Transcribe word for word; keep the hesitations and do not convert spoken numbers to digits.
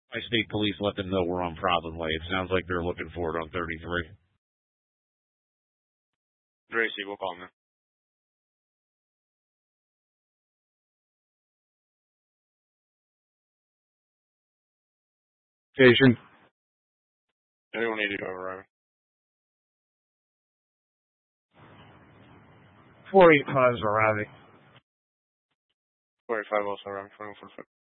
My state police let them know we're on Problem Way. It sounds like they're looking for it on thirty-three. Gracie, we'll call them. Station. Anyone need to go arriving? four eighty-five is arriving. four eighty-five also arriving.